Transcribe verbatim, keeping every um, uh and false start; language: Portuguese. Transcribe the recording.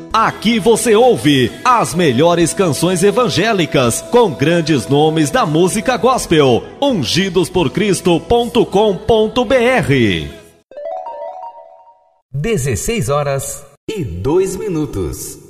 Aqui você ouve as melhores canções evangélicas com grandes nomes da música gospel. ungidos por cristo ponto com ponto b r. dezesseis horas e dois minutos.